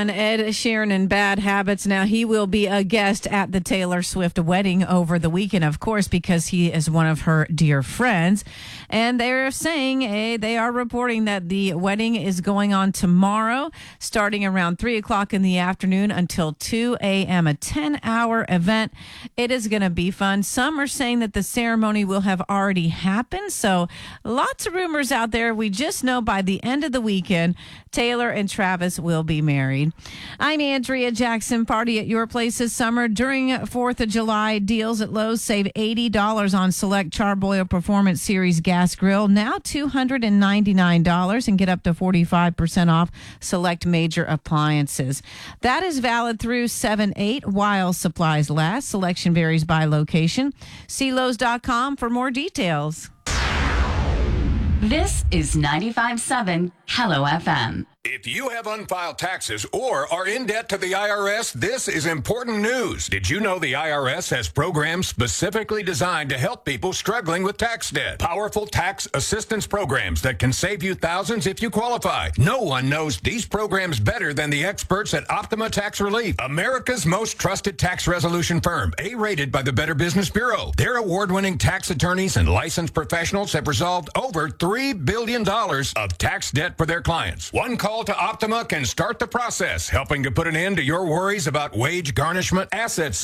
And Ed Sheeran and Bad Habits. Now, he will be a guest at the Taylor Swift wedding over the weekend, of course, because he is one of her dear friends. And they're saying, they are reporting that the wedding is going on tomorrow, starting around 3 o'clock in the afternoon until 2 a.m., a 10-hour event. It is going to be fun. Some are saying that the ceremony will have already happened. So lots of rumors out there. We just know by the end of the weekend, Taylor and Travis will be married. I'm Andrea Jackson. Party at your place this summer. During 4th of July, deals at Lowe's save $80 on select Charbroil Performance Series gas grill. Now $299 and get up to 45% off select major appliances. That is valid through 7/8 while supplies last. Selection varies by location. See Lowe's.com for more details. This is 95.7 Hello FM. If you have unfiled taxes or are in debt to the IRS, this is important news. Did you know the IRS has programs specifically designed to help people struggling with tax debt? Powerful tax assistance programs that can save you thousands if you qualify. No one knows these programs better than the experts at Optima Tax Relief, America's most trusted tax resolution firm, A-rated by the Better Business Bureau. Their award-winning tax attorneys and licensed professionals have resolved over $3 billion of tax debt for their clients. One call to Optima can start the process, helping to put an end to your worries about wage garnishment, assets